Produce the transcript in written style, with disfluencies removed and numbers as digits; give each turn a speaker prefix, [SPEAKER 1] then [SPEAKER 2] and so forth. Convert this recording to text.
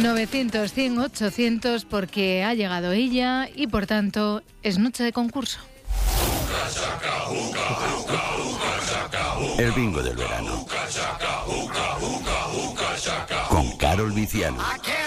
[SPEAKER 1] 900, 100, 800 porque ha llegado ella y por tanto es noche de concurso.
[SPEAKER 2] El bingo del verano. Con Carol Viciano.